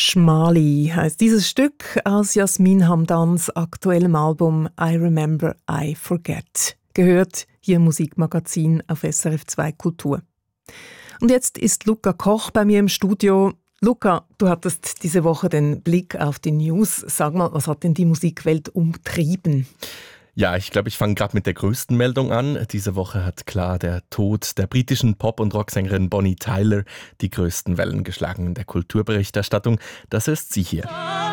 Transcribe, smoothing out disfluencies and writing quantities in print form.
Schmali heisst dieses Stück aus Jasmin Hamdans aktuellem Album I Remember, I Forget. Gehört hier im Musikmagazin auf SRF 2 Kultur. Und jetzt ist Luca Koch bei mir im Studio. Luca, du hattest diese Woche den Blick auf die News. Sag mal, was hat denn die Musikwelt umtrieben? Ja, ich glaube, ich fange gerade mit der größten Meldung an. Diese Woche hat klar der Tod der britischen Pop- und Rocksängerin Bonnie Tyler die größten Wellen geschlagen in der Kulturberichterstattung. Das ist sie hier.